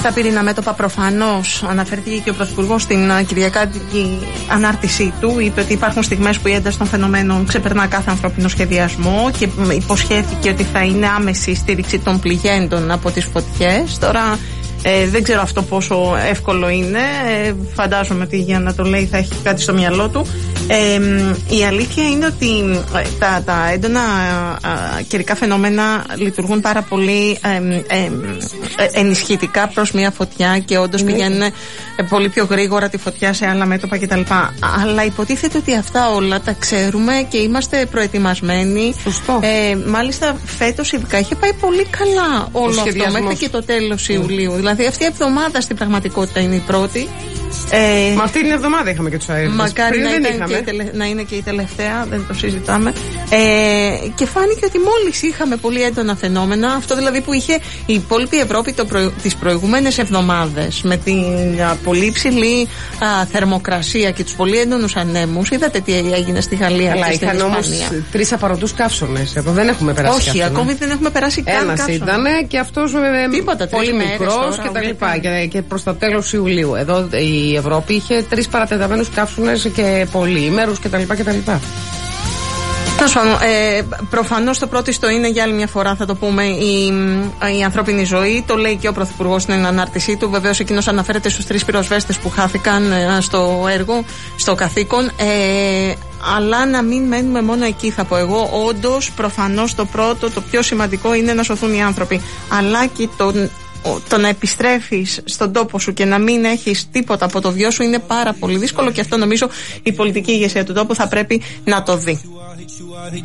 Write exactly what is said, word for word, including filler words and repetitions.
Στα πυρήνα μέτωπα προφανώς αναφέρθηκε και ο Πρωθυπουργός στην κυριακάτικη ανάρτησή του. Είπε ότι υπάρχουν στιγμές που η ένταση των φαινομένων ξεπερνά κάθε ανθρώπινο σχεδιασμό και υποσχέθηκε ότι θα είναι άμεση η στήριξη των πληγέντων από τις φωτιές. Τώρα ε, δεν ξέρω αυτό πόσο εύκολο είναι. Ε, φαντάζομαι ότι για να το λέει θα έχει κάτι στο μυαλό του. Ε, η αλήθεια είναι ότι τα, τα έντονα α, καιρικά φαινόμενα λειτουργούν πάρα πολύ ε, ε, ε, ενισχυτικά προς μια φωτιά και όντως mm. πηγαίνουν ε, πολύ πιο γρήγορα τη φωτιά σε άλλα μέτωπα κτλ. Αλλά υποτίθεται ότι αυτά όλα τα ξέρουμε και είμαστε προετοιμασμένοι. Ε, μάλιστα φέτος ειδικά είχε πάει πολύ καλά όλο αυτό μέχρι και το τέλος mm. Ιουλίου. Δηλαδή αυτή η εβδομάδα στην πραγματικότητα είναι η πρώτη. Ε, Μα αυτή την εβδομάδα είχαμε και τους αέριδες. Μακάρι να, ήταν και τελε, να είναι και η τελευταία, δεν το συζητάμε. Ε, και φάνηκε ότι μόλις είχαμε πολύ έντονα φαινόμενα, αυτό δηλαδή που είχε η υπόλοιπη Ευρώπη το προ, τις προηγούμενες εβδομάδες, με την α, πολύ υψηλή α, θερμοκρασία και τους πολύ έντονους ανέμους. Είδατε τι έγινε στη Γαλλία. Αλλά είχαν όμως τρεις απαρατούς καύσονες. Εδώ δεν έχουμε περάσει. Όχι, καύσωνα. Ακόμη δεν έχουμε περάσει καν. Ένας ήταν και αυτός Τίποτα, πολύ μικρός και τα λοιπά. Και, και προς το τέλος Ιουλίου. Εδώ η Ευρώπη είχε τρεις παρατεταμένους καύσονες και πολυήμερους κτλ. Ε, προφανώς το πρώτο είναι για άλλη μια φορά, θα το πούμε, η, η ανθρώπινη ζωή. Το λέει και ο Πρωθυπουργός στην ανάρτησή του. Βεβαίως εκείνος αναφέρεται στους τρεις πυροσβέστες που χάθηκαν ε, στο έργο, στο καθήκον. Ε, αλλά να μην μένουμε μόνο εκεί, θα πω εγώ. Όντως, προφανώς το πρώτο, το πιο σημαντικό είναι να σωθούν οι άνθρωποι. Αλλά και το, το να επιστρέφεις στον τόπο σου και να μην έχεις τίποτα από το βιό σου είναι πάρα πολύ δύσκολο και αυτό νομίζω η πολιτική ηγεσία του τόπου θα πρέπει να το δει.